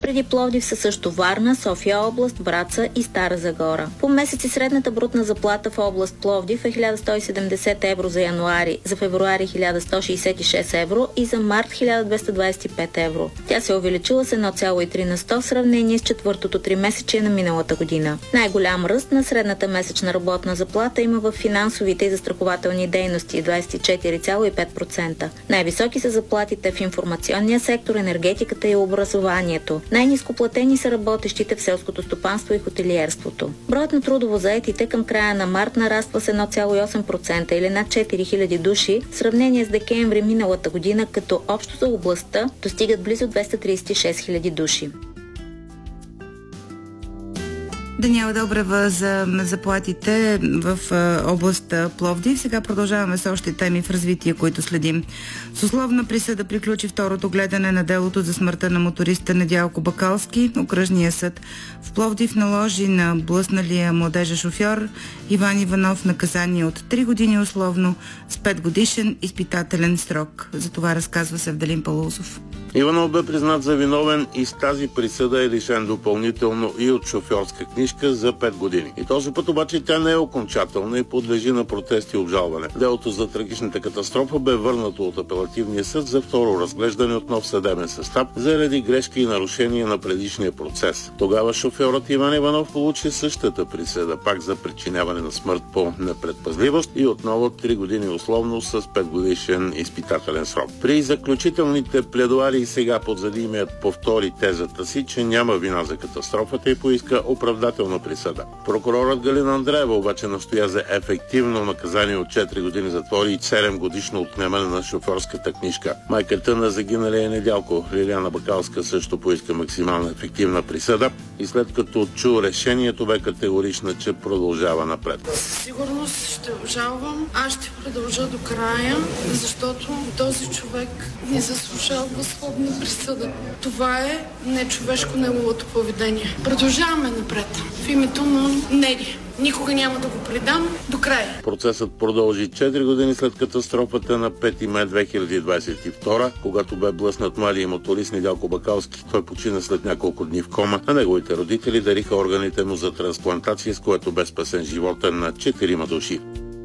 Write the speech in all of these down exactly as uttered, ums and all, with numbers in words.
Преди Пловдив са също Варна, София област, Враца и Стара Загора. По месеци средната брутна заплата в област Пловдив е хиляда сто и седемдесет евро за януари, за февруари хиляда сто шейсет и шест евро и за март хиляда двеста двадесет и пет евро. Тя се е увеличила с едно цяло и три на сто в сравнение с четвъртото тримесечие на миналата година. Най-голям ръст на средната месечна работна заплата има в финансовите и застрахователни дейности – двадесет и четири цяло и пет процента. Най-високи са заплатите в информационния сектор, енергетиката и образованието. Най-ниско платени са работещите в селското стопанство и хотелиерството. Броят на трудово заетите към края на март нараства с едно цяло и осем процента или над четири хиляди души в сравнение с декември миналата година, като общо за областта достигат близо двеста тридесет и шест хиляди души. Даниела Добрева за заплатите в област Пловдив. Сега продължаваме с още теми в развитие, които следим. С условна присъда приключи второто гледане на делото за смъртта на моториста Недялко Бакалски. Окръжният съд в Пловдив наложи на блъсналия младежа шофьор Иван Иванов наказание от три години условно с пет годишен изпитателен срок. За това разказва Севдалин Палузов. Иванов бе признат за виновен и с тази присъда е лишен допълнително и от шофьорска книжка за пет години. И този път обаче тя не е окончателна и подлежи на протести и обжалване. Делото за трагичната катастрофа бе върнато от апелативния съд за второ разглеждане от нов съдебен състав заради грешки и нарушения на предишния процес. Тогава шофьорът Иван Иванов получи същата присъда, пак за причиняване на смърт по непредпазливост и отново три години условно с пет годишен изпитателен срок. При заключителните пледоари и сега подсъдимият повтори тезата си, че няма вина за катастрофата и поиска оправдателна присъда. Прокурорът Галина Андреева обаче настоя за ефективно наказание от четири години затвор и седем годишно отнемане на шофьорската книжка. Майката на загиналия Недялко, Лиляна Бакалска, също поиска максимална ефективна присъда и след като чу решението, бе категорична, че продължава напред. Със сигурност ще обжалвам. Аз ще продължа до края, защото този човек не заслужава безсловна присъда. Това е нечовешко неговото поведение. Продължаваме напред. В името на Нели. Никога няма да го предам до края. Процесът продължи четири години след катастрофата на пети май две хиляди двадесет и втора, когато бе блъснат младия моторист Недялко Бакалски. Той почина след няколко дни в кома, а неговите родители дариха органите му за трансплантация, с което бе спасен живота на четирима души.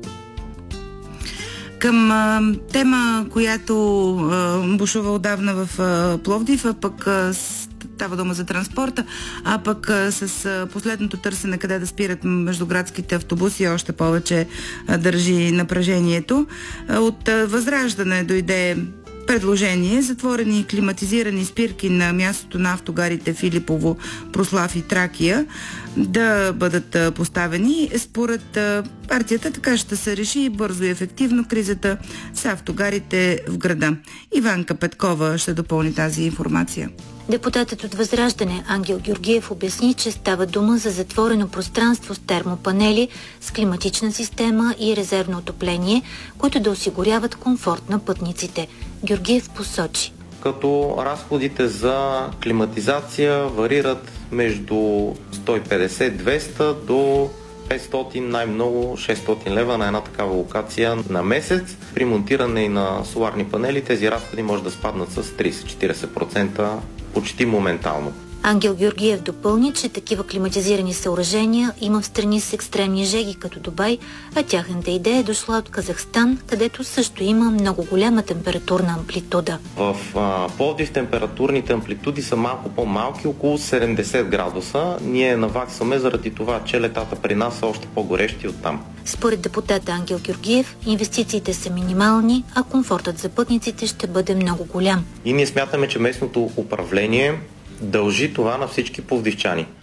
Към а, тема, която а, бушува отдавна в а, Пловдив, а пък а, става дума за транспорта, а пък а, с а, последното търсене къде да спират междуградските автобуси още повече а, държи напрежението. А, от а, Възраждане дойде предложение затворени и климатизирани спирки на мястото на автогарите Филипово, Прослав и Тракия да бъдат поставени. Според партията така ще се реши бързо и ефективно кризата с автогарите в града. Иванка Петкова ще допълни тази информация. Депутатът от Възраждане Ангел Георгиев обясни, че става дума за затворено пространство с термопанели, с климатична система и резервно отопление, които да осигуряват комфорт на пътниците. Георгиев посочи. Като разходите за климатизация варират между сто и петдесет до двеста до петстотин, най-много шестстотин лева на една такава локация на месец. При монтиране и на соларни панели тези разходи може да спаднат с тридесет до четиридесет процента почти моментално. Ангел Георгиев допълни, че такива климатизирани съоръжения има в страни с екстремни жеги като Дубай, а тяхната идея е дошла от Казахстан, където също има много голяма температурна амплитуда. В а, Пловдив температурните амплитуди са малко по-малки, около седемдесет градуса. Ние наваксваме заради това, че летата при нас са още по-горещи оттам. Според депутата Ангел Георгиев, инвестициите са минимални, а комфортът за пътниците ще бъде много голям. И ние смятаме, че местното управление дължи това на всички пловдивчани.